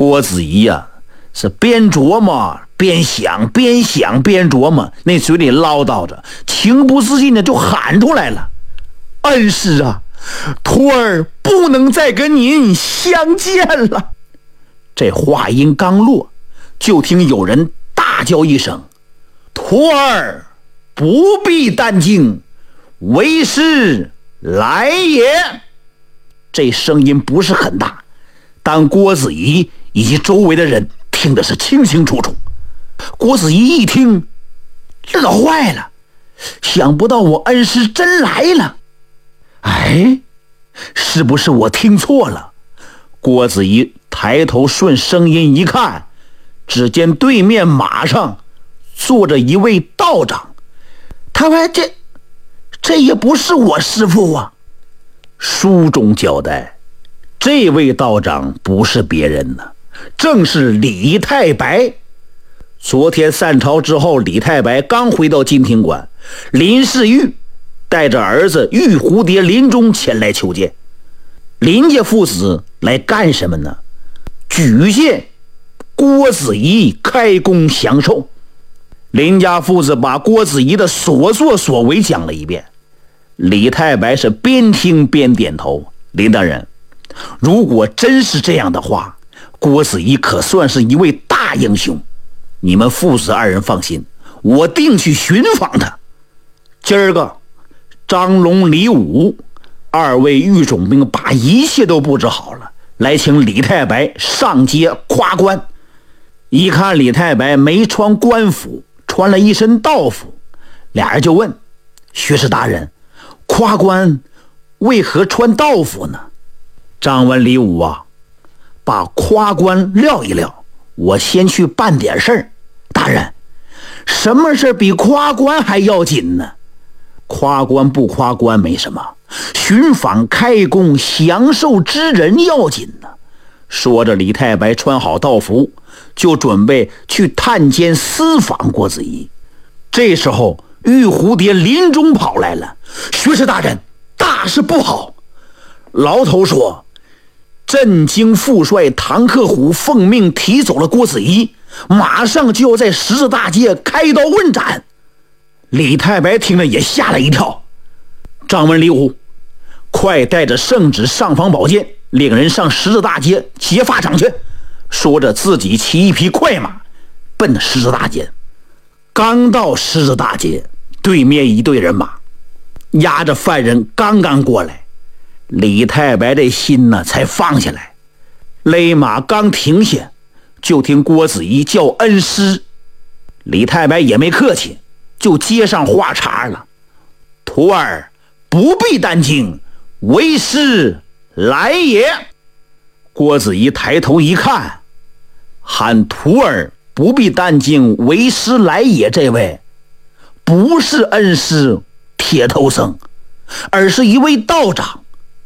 郭子仪呀，是边琢磨边想，边想边琢磨，那嘴里唠叨着，情不自禁的就喊出来了：“恩师啊，徒儿不能再跟您相见了。”这话音刚落，就听有人大叫一声：“徒儿不必担惊，为师来也。”这声音不是很大，但郭子仪以及周围的人听的是清清楚楚。郭子仪一听，乐坏了，想不到我恩师真来了。哎，是不是我听错了？郭子仪抬头顺声音一看，只见对面马上坐着一位道长。他说这也不是我师父啊。书中交代，这位道长不是别人呢，正是李太白。昨天散朝之后，李太白刚回到金庭馆，林世玉带着儿子玉蝴蝶林中前来求见。林家父子来干什么呢？举荐郭子仪开弓降寿。林家父子把郭子仪的所作所为讲了一遍。李太白是边听边点头：“林大人，如果真是这样的话，郭子仪可算是一位大英雄。你们父子二人放心，我定去寻访他。今儿个张龙、李武二位御总兵把一切都布置好了，来请李太白上街夸官。”一看李太白没穿官服，穿了一身道服，俩人就问：“学士大人，夸官为何穿道服呢？”张文、李武啊，把夸官撂一撂，我先去办点事儿。大人，什么事比夸官还要紧呢？夸官不夸官没什么，寻访开弓降寿之人要紧呢。说着，李太白穿好道服，就准备去探监私访郭子仪。这时候玉蝴蝶林中跑来了：“学士大人，大事不好！牢头说，镇京副帅唐克虎奉命提走了郭子仪，马上就要在十字大街开刀问斩。”李太白听了也吓了一跳。张文、李武，快带着圣旨上房宝剑，领人上十字大街劫法场去。说着自己骑一匹快马奔十字大街。刚到十字大街，对面一队人马押着犯人刚刚过来，李太白这心呢才放下来。勒马刚停下，就听郭子仪叫恩师。李太白也没客气，就接上话茬了：“徒儿不必担惊，为师来也。”郭子仪抬头一看，喊徒儿不必担惊，为师来也，这位不是恩师铁头僧，而是一位道长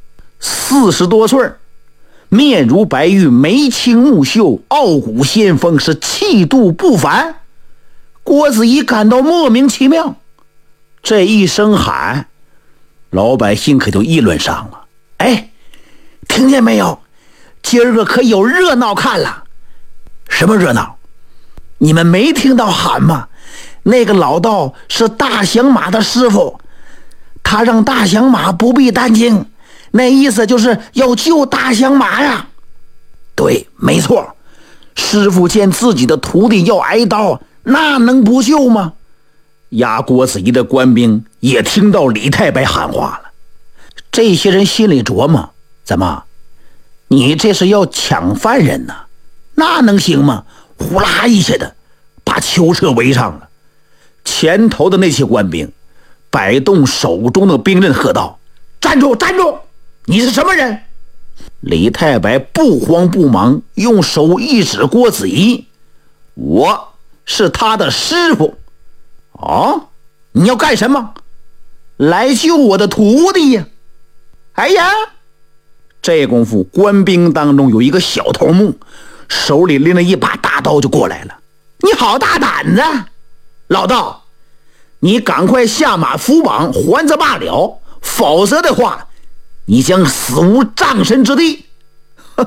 ，40多岁，面如白玉，眉清目秀，傲骨仙风，是气度不凡。郭子仪感到莫名其妙，这一声喊，老百姓可就议论上了：“哎，听见没有？今儿个可有热闹看了。”“什么热闹？你们没听到喊吗？那个老道是大响马的师傅，他让大响马不必担惊，那意思就是要救大响马呀。”“对，没错，师傅见自己的徒弟要挨刀，那能不救吗？”押郭子仪的官兵也听到李太白喊话了。这些人心里琢磨：怎么，你这是要抢犯人呢？那能行吗？呼啦一下的把囚车围上了。前头的那些官兵摆动手中的兵刃，喝道：“站住，站住！你是什么人？”李太白不慌不忙，用手一指郭子仪：“我是他的师傅。”“哦，你要干什么？”“来救我的徒弟呀！”“哎呀！”这功夫，官兵当中有一个小头目，手里拎了一把大刀就过来了。“你好大胆子！老道，你赶快下马扶绑还则罢了，否则的话，你将死无葬身之地。”